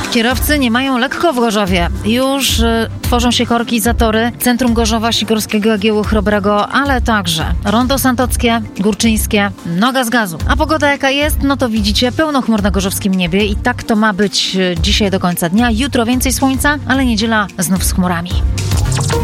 Kierowcy nie mają lekko w Gorzowie. Już tworzą się korki i zatory. Centrum Gorzowa, Sikorskiego, Jagiełło, Chrobrego, ale także Rondo Santockie, Górczyńskie, noga z gazu. A pogoda jaka jest? No to widzicie, pełno chmur na gorzowskim niebie i tak to ma być dzisiaj do końca dnia. Jutro więcej słońca, ale niedziela znów z chmurami.